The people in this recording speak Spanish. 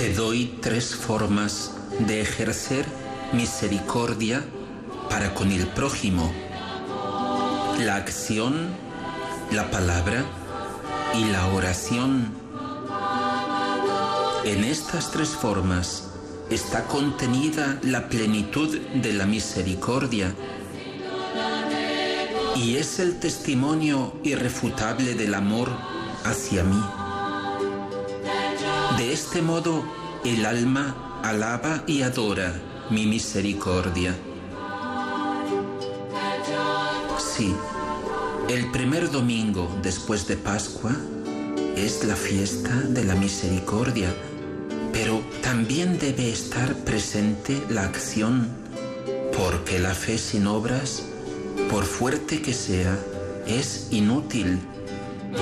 Te doy 3 formas de ejercer misericordia para con el prójimo: la acción, la palabra y la oración. En estas 3 formas está contenida la plenitud de la misericordia y es el testimonio irrefutable del amor hacia mí. De este modo, el alma alaba y adora mi misericordia. Sí, el primer domingo después de Pascua es la fiesta de la misericordia, pero también debe estar presente la acción, porque la fe sin obras, por fuerte que sea, es inútil.